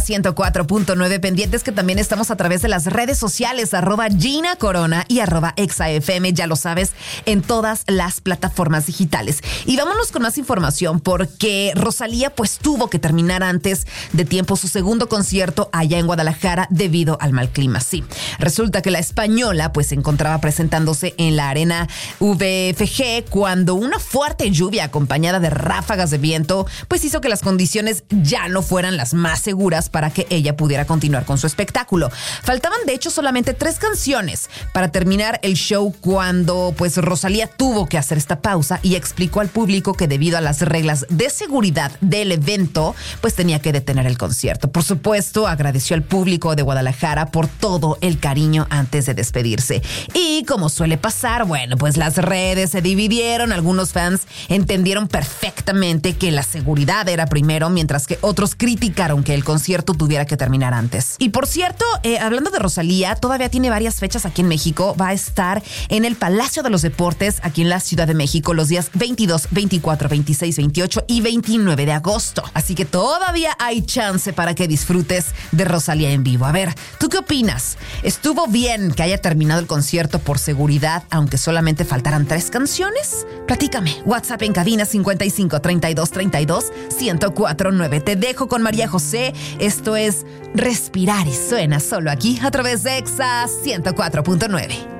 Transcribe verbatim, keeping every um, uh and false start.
ciento cuatro punto nueve. Pendientes que también estamos a través de las redes sociales, arroba Gina Corona y arroba Exa F M, ya lo sabes, en todas las plataformas digitales. Y vámonos con más información porque Rosalía pues tuvo que terminar antes de tiempo su segundo concierto allá en Guadalajara debido al mal clima. Sí, resulta que la española pues se encontraba presentándose en la arena V F G cuando una fuerte lluvia acompañada de ráfagas de viento pues hizo que las condiciones ya no fueran las más seguras para que ella pudiera continuar con su espectáculo. Faltaban de hecho solamente tres canciones para terminar el show cuando pues Rosalía tuvo que hacer esta pausa y explicó al público que debido a las reglas de seguridad del evento pues tenía que detener el concierto. Por supuesto, agradeció al público de Guadalajara por todo el cariño antes de despedirse. Y como suele pasar, bueno, pues las redes se dividieron. Algunos fans entendieron perfectamente que la seguridad era primero, mientras que otros criticaron que el concierto tuviera que terminar antes. Y por cierto, eh, hablando de Rosalía, todavía tiene varias fechas aquí en México. Va a estar en el Palacio de los Deportes, aquí en la Ciudad de México, los días veintidós, veinticuatro, veintiséis, veintiocho y veintinueve de agosto. Así que todavía hay chance para que disfrutes de Rosalía en vivo. A ver, ¿tú qué opinas? ¿Estuvo bien que haya terminado el concierto por seguridad, aunque solamente faltaran tres canciones? Platícame. WhatsApp en cabina cincuenta y cinco, treinta y dos, treinta y dos, ciento cuatro nueve. Te dejo con María José. Esto es Respirar y suena solo aquí a través de Exa ciento cuatro punto nueve.